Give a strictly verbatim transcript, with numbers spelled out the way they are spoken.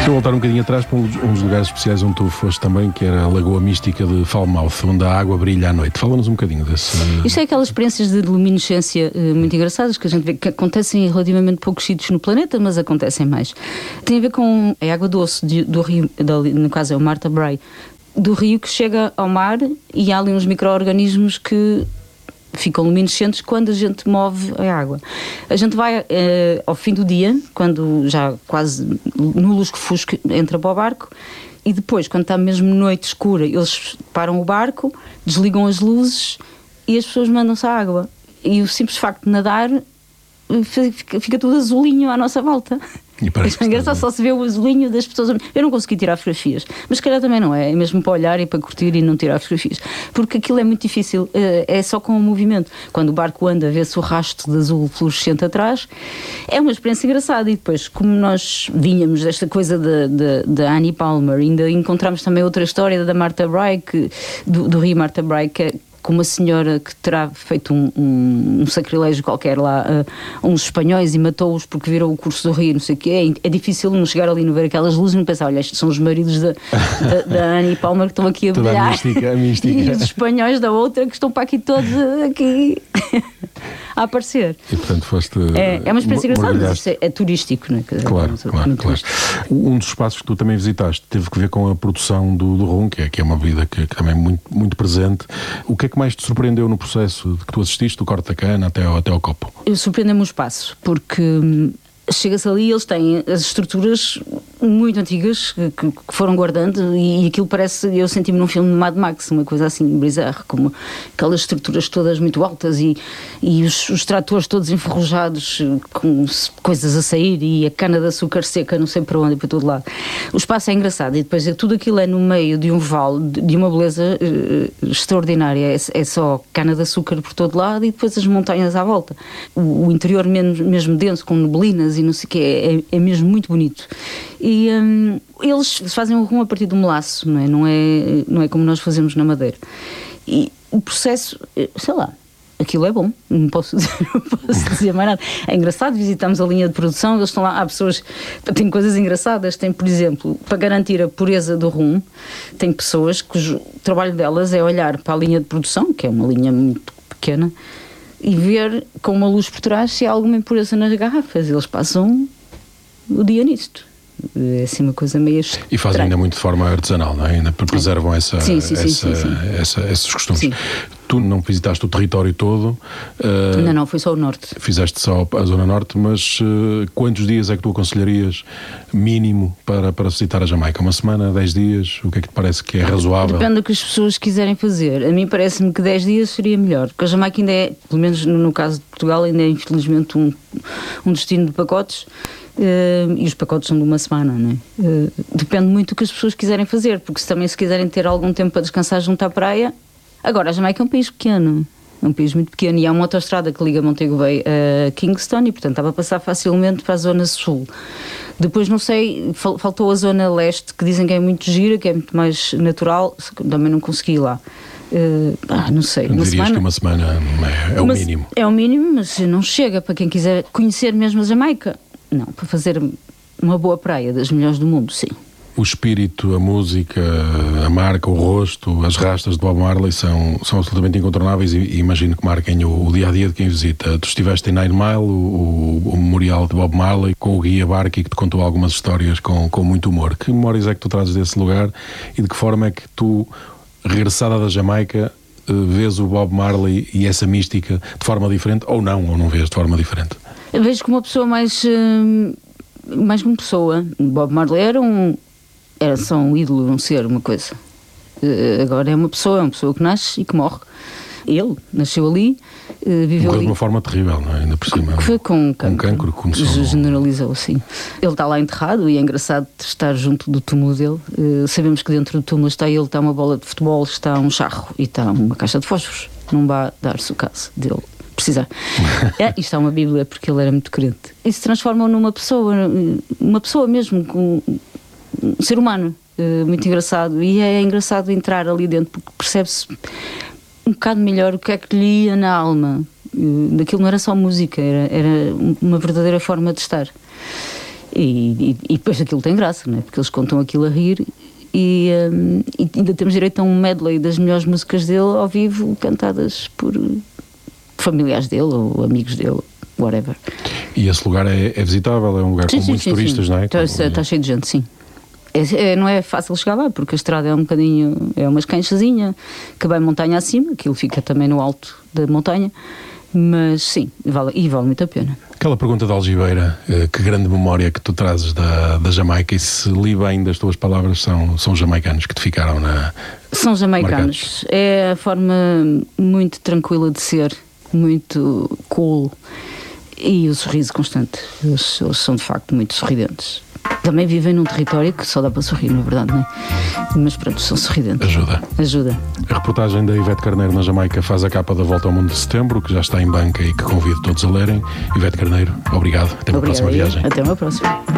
Deixa eu voltar um bocadinho atrás para um dos lugares especiais onde tu foste também, que era a Lagoa Mística de Falmouth, onde a água brilha à noite. Fala-nos um bocadinho desse... Isto é aquelas experiências de luminescência uh, muito engraçadas que a gente vê que acontecem em relativamente poucos sítios no planeta, mas acontecem mais. Tem a ver com a água doce de, do rio, de, no caso é o Martha Brae, do rio que chega ao mar, e há ali uns micro-organismos que ficam luminescentes quando a gente move a água. A gente vai uh, ao fim do dia, quando já quase no lusco-fusco entra para o barco, e depois, quando está mesmo noite escura, eles param o barco, desligam as luzes e as pessoas mandam-se à água. E o simples facto de nadar fica, fica tudo azulinho à nossa volta. É engraçado, só se vê o azulinho das pessoas. Eu não consegui tirar fotografias, mas se calhar também não é, é mesmo para olhar e para curtir e não tirar fotografias, porque aquilo é muito difícil, é só com o movimento. Quando o barco anda, vê-se o rastro de azul fluorescente atrás. É uma experiência engraçada. E depois, como nós vinhamos desta coisa da Annie Palmer, ainda encontramos também outra história da Martha Brae, que, do, do rio Martha Brae, que é com uma senhora que terá feito um, um, um sacrilégio qualquer lá a uh, uns espanhóis e matou-os porque viram o curso do rio, não sei o quê. É, é difícil não chegar ali, não ver aquelas luzes e não pensar, olha, estes são os maridos da, da, da Annie Palmer que estão aqui a toda brilhar. A mística, a mística. E os espanhóis da outra que estão para aqui todos aqui a aparecer. E portanto foste... É, é uma experiência engraçada, mas isto é, é turístico, não é? Claro, é, claro, claro. Um dos espaços que tu também visitaste teve que ver com a produção do, do rum, que é, que é uma bebida que, que também é muito, muito presente. O que é que mais te surpreendeu no processo de que tu assististe, do corte da cana até ao, até ao copo? Eu surpreendeu-me o espaço, porque hum, chega-se ali e eles têm as estruturas muito antigas que, que foram guardando, e, e aquilo parece, eu senti-me num filme de Mad Max, uma coisa assim bizarra, como aquelas estruturas todas muito altas e, e os, os tratores todos enferrujados com coisas a sair e a cana de açúcar seca não sei para onde e para todo lado. O espaço é engraçado, e depois é, tudo aquilo é no meio de um vale de uma beleza uh, extraordinária. É, é só cana de açúcar por todo lado e depois as montanhas à volta. O, o interior mesmo, mesmo denso, com neblinas e não sei o que, é, é mesmo muito bonito. E hum, eles fazem o rum a partir do melaço, não é? Não é, não é como nós fazemos na Madeira. E o processo, sei lá, aquilo é bom, não posso dizer, não posso dizer mais nada. É engraçado, visitamos a linha de produção, eles estão lá, há pessoas, tem coisas engraçadas, tem, por exemplo, para garantir a pureza do rum, tem pessoas cujo trabalho delas é olhar para a linha de produção, que é uma linha muito pequena, e ver com uma luz por trás se há alguma impureza nas garrafas. Eles passam o dia nisto. É assim uma coisa meio estranha. E fazem ainda muito de forma artesanal, não é? Ainda preservam essa, sim, sim, essa, sim, sim, sim. Essa, esses costumes. Sim. Tu não visitaste o território todo. Uh, não, não, foi só o norte. Fizeste só a zona norte, mas uh, quantos dias é que tu aconselharias mínimo para, para visitar a Jamaica? Uma semana, dez dias? O que é que te parece que é razoável? Depende do que as pessoas quiserem fazer. A mim parece-me que dez dias seria melhor, porque a Jamaica ainda é, pelo menos no caso de Portugal, ainda é infelizmente um, um destino de pacotes. Uh, e os pacotes são de uma semana, não é? Uh, depende muito do que as pessoas quiserem fazer, porque se também se quiserem ter algum tempo para descansar junto à praia. Agora, a Jamaica é um país pequeno, é um país muito pequeno, e há uma autoestrada que liga Montego Bay a Kingston, e portanto estava a passar facilmente para a zona sul. Depois, não sei, fal- faltou a zona leste, que dizem que é muito gira, que é muito mais natural, também não consegui ir lá. Uh, ah, não sei, uma dirias semana, que uma semana é, é o mas, mínimo? É o mínimo, mas não chega para quem quiser conhecer mesmo a Jamaica. Não, para fazer uma boa praia, das melhores do mundo, sim. O espírito, a música, a marca, o rosto, as rastas de Bob Marley são, são absolutamente incontornáveis e, e imagino que marquem o, o dia-a-dia de quem visita. Tu estiveste em Nine Mile, o, o memorial de Bob Marley, com o guia Barky, que te contou algumas histórias com, com muito humor. Que memórias é que tu trazes desse lugar e de que forma é que tu, regressada da Jamaica, vês o Bob Marley e essa mística de forma diferente, ou não, ou não vês de forma diferente? Eu vejo como uma pessoa mais, mais como pessoa. Bob Marley era um, era só um ídolo, um ser, uma coisa. Agora é uma pessoa, é uma pessoa que nasce e que morre. Ele nasceu ali, viveu Morreu ali. de uma forma terrível, não é? Ainda por cima. Foi com cancro. Um cancro que começou. Generalizou, sim. Ele está lá enterrado e é engraçado estar junto do túmulo dele. Uh, sabemos que dentro do túmulo está ele, está uma bola de futebol, está um charro e está uma caixa de fósforos. Não vai dar-se o caso dele precisar. É, isto é uma Bíblia, porque ele era muito crente. E se transformam numa pessoa, uma pessoa mesmo, com um ser humano, uh, muito engraçado. E é engraçado entrar ali dentro, porque percebe-se um bocado melhor o que é que lhe ia na alma. Uh, daquilo não era só música, era, era uma verdadeira forma de estar. E, e, e depois aquilo tem graça, não é? Porque eles contam aquilo a rir e, um, e ainda temos direito a um medley das melhores músicas dele ao vivo, cantadas por familiares dele ou amigos dele, whatever. E esse lugar é, é visitável? É um lugar sim, com sim, muitos sim, turistas, sim. não é? Está, está cheio de gente, sim. É, é, não é fácil chegar lá, porque a estrada é um bocadinho, é uma escanchazinha que vai montanha acima, aquilo fica também no alto da montanha, mas sim, vale, e vale muito a pena. Aquela pergunta da Algibeira, que grande memória que tu trazes da, da Jamaica, e se li bem das tuas palavras, são, são jamaicanos que te ficaram na... São jamaicanos, marcados. É a forma muito tranquila de ser, muito cool, e o sorriso constante, eles, eles são de facto muito sorridentes. Também vivem num território que só dá para sorrir, não é verdade, não é? Mas pronto, são sorridentes. Ajuda. Ajuda. A reportagem da Ivete Carneiro na Jamaica faz a capa da Volta ao Mundo de Setembro, que já está em banca e que convido todos a lerem. Ivete Carneiro, obrigado. Até uma Obrigada próxima viagem. Até uma próxima.